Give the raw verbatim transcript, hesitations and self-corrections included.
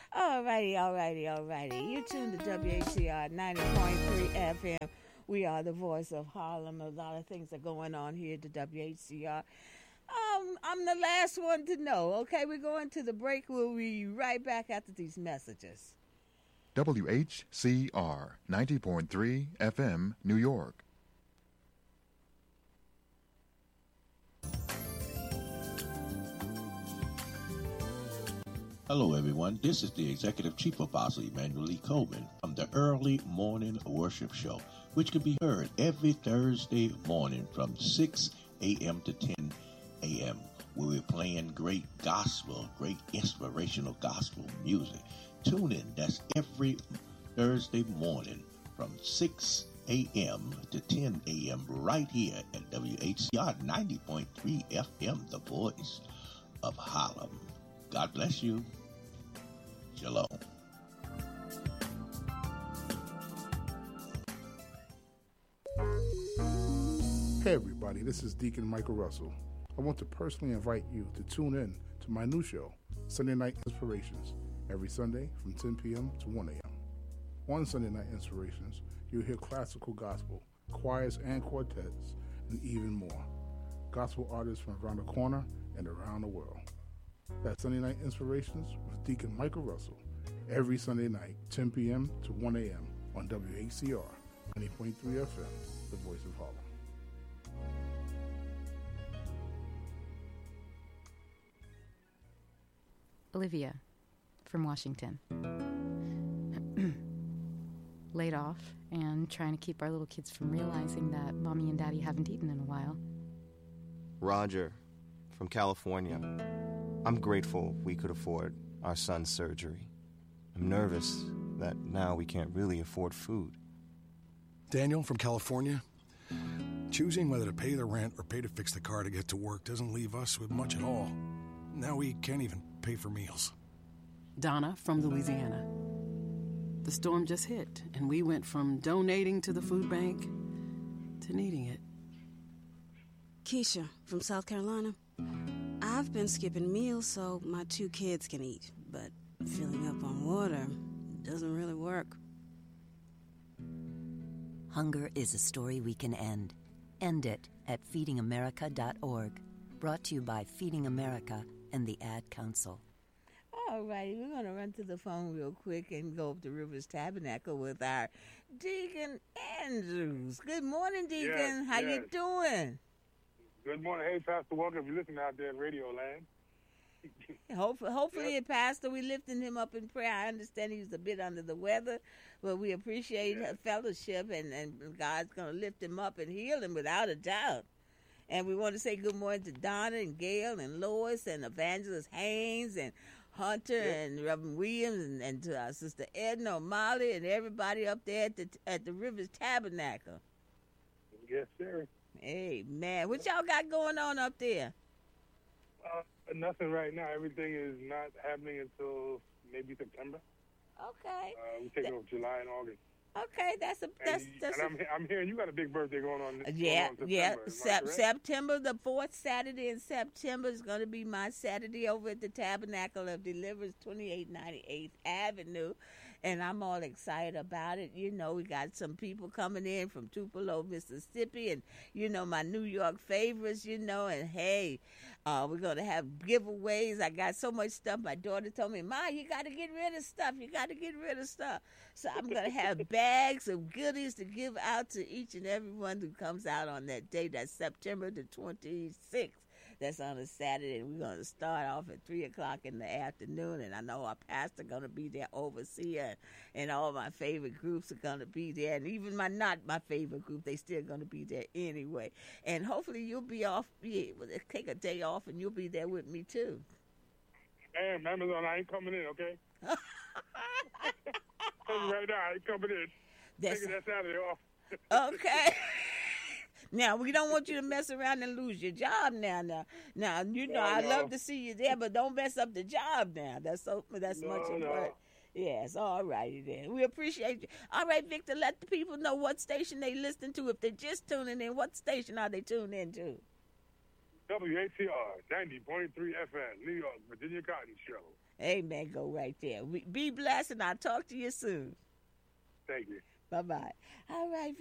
All righty, all righty, all righty. You tuned to W H C R ninety point three F M. We are the voice of Harlem. A lot of things are going on here at the W H C R. Um, I'm the last one to know. Okay, we're going to the break. We'll be right back after these messages. W H C R ninety point three F M, New York. Hello, everyone. This is the Executive Chief Apostle Emmanuel Lee Coleman from the Early Morning Worship Show, which can be heard every Thursday morning from six a.m. to ten a.m., where we're playing great gospel, great inspirational gospel music. Tune in. That's every Thursday morning from six a.m. to ten a.m. right here at W H C R ninety point three F M, the voice of Harlem. God bless you. Shalom. Hey everybody, this is Deacon Michael Russell. I want to personally invite you to tune in to my new show, Sunday Night Inspirations, every Sunday from ten p.m. to one a.m. On Sunday Night Inspirations, you'll hear classical gospel, choirs and quartets, and even more. Gospel artists from around the corner and around the world. That's Sunday Night Inspirations with Deacon Michael Russell, every Sunday night, ten p.m. to one a.m. on W H C R ninety point three F M, the voice of Harlem. Olivia from Washington. Laid off and trying to keep our little kids from realizing that mommy and daddy haven't eaten in a while. Roger from California. I'm grateful we could afford our son's surgery. I'm nervous that now we can't really afford food. Daniel from California. Choosing whether to pay the rent or pay to fix the car to get to work doesn't leave us with much at all. Now we can't even pay for meals. Donna from Louisiana. The storm just hit, and we went from donating to the food bank to needing it. Keisha from South Carolina. I've been skipping meals so my two kids can eat, but filling up on water doesn't really work. Hunger is a story we can end. End it at feeding america dot org. Brought to you by Feeding America and the Ad Council. All righty, we're going to run to the phone real quick and go up to Rivers Tabernacle with our Deacon Andrews. Good morning, Deacon. Yes, How yes. you doing? Good morning. Hey, Pastor Walker, if you're listening out there in Radio Land. Hopefully, hopefully yes. Pastor, we lifting him up in prayer. I understand he was a bit under the weather, but we appreciate yes. fellowship, and, and God's going to lift him up and heal him without a doubt. And we want to say good morning to Donna and Gail and Lois and Evangelist Haynes and Hunter yes. and Reverend Williams and, and to our sister Edna O'Malley and everybody up there at the at the Rivers Tabernacle. Yes, sir. Amen. What y'all got going on up there? Uh, nothing right now. Everything is not happening until maybe September. Okay. Uh, we take Th- off July and August. Okay, that's a that's and, that's. And a, I'm I'm hearing you got a big birthday going on. Yeah, going on yeah. September, Sep- September the fourth Saturday in September is going to be my Saturday over at the Tabernacle of Deliverance, twenty-eight ninety-eighth Avenue, and I'm all excited about it. You know, we got some people coming in from Tupelo, Mississippi, and you know my New York favorites. You know, and hey, uh, we're going to have giveaways. I got so much stuff. My daughter told me, "Ma, you got to get rid of stuff. You got to get rid of stuff." So I'm going to have bags of goodies to give out to each and every one who comes out on that day. That's September the twenty-sixth. That's on a Saturday. And we're going to start off at three o'clock in the afternoon. And I know our pastor going to be there, overseer, and all my favorite groups are going to be there. And even my not my favorite group, they still going to be there anyway. And hopefully you'll be off, be able to take a day off, and you'll be there with me too. Hey, Amazon, I ain't coming in, okay? Right now, I ain't coming in. That's, Taking that Saturday off. Okay. Now, we don't want you to mess around and lose your job now. Now, now you know, no, I'd no. love to see you there, but don't mess up the job now. That's so that's no, much no. important. Yes, all righty then. We appreciate you. All right, Victor, let the people know what station they listen to. If they're just tuning in, what station are they tuned into? W H C R ninety point three F M, New York, Virginia Cotton Show. Amen. Go right there. We, be blessed, and I'll talk to you soon. Thank you. Bye-bye. All right.